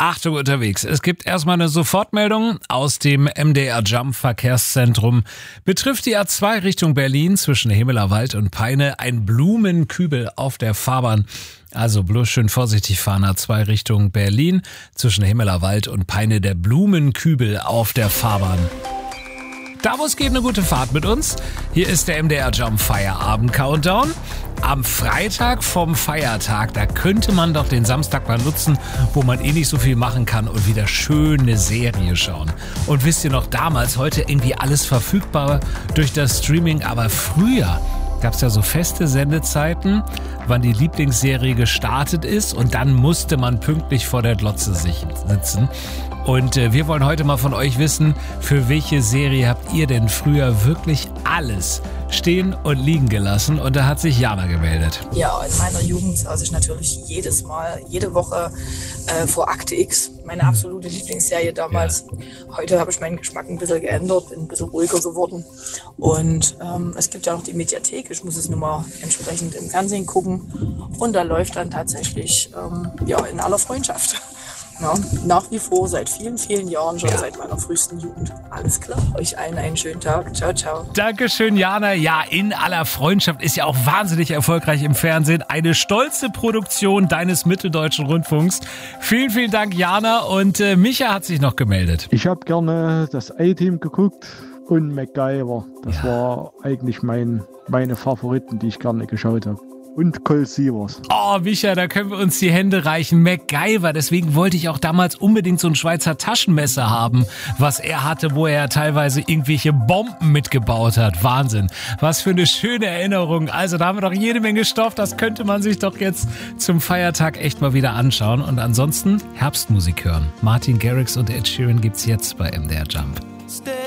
Achtung unterwegs. Es gibt erstmal eine Sofortmeldung aus dem MDR Jump Verkehrszentrum. Betrifft die A2 Richtung Berlin zwischen Himmelerwald und Peine ein Blumenkübel auf der Fahrbahn. Also bloß schön vorsichtig fahren, A2 Richtung Berlin zwischen Himmelerwald und Peine, der Blumenkübel auf der Fahrbahn. Davos geht eine gute Fahrt mit uns. Hier ist der MDR Jump Feierabend Countdown. Am Freitag vom Feiertag, da könnte man doch den Samstag mal nutzen, wo man nicht so viel machen kann und wieder schöne Serie schauen. Und wisst ihr noch, damals, heute irgendwie alles verfügbar durch das Streaming, aber früher gab es ja so feste Sendezeiten, wann die Lieblingsserie gestartet ist und dann musste man pünktlich vor der Glotze sitzen. Und wir wollen heute mal von euch wissen, für welche Serie habt ihr denn früher wirklich alles stehen und liegen gelassen? Und da hat sich Jana gemeldet. Ja, in meiner Jugend saß ich natürlich jede Woche vor Akte X, meine absolute Lieblingsserie damals. Ja. Heute habe ich meinen Geschmack ein bisschen geändert, bin ein bisschen ruhiger geworden. Und es gibt ja noch die Mediathek, ich muss es nur mal entsprechend im Fernsehen gucken. Und da läuft dann tatsächlich in aller Freundschaft. Ja, nach wie vor seit vielen, vielen Jahren, schon seit meiner frühesten Jugend. Alles klar, euch allen einen schönen Tag. Ciao, ciao. Dankeschön, Jana. Ja, in aller Freundschaft ist ja auch wahnsinnig erfolgreich im Fernsehen. Eine stolze Produktion deines Mitteldeutschen Rundfunks. Vielen, vielen Dank, Jana. Und Micha hat sich noch gemeldet. Ich habe gerne das A-Team geguckt und MacGyver. Das war eigentlich meine Favoriten, die ich gerne geschaut habe. Und Colt Sievers. Oh, Micha, da können wir uns die Hände reichen. MacGyver, deswegen wollte ich auch damals unbedingt so ein Schweizer Taschenmesser haben, was er hatte, wo er teilweise irgendwelche Bomben mitgebaut hat. Wahnsinn. Was für eine schöne Erinnerung. Also da haben wir doch jede Menge Stoff. Das könnte man sich doch jetzt zum Feiertag echt mal wieder anschauen. Und ansonsten Herbstmusik hören. Martin Garrix und Ed Sheeran gibt's jetzt bei MDR Jump.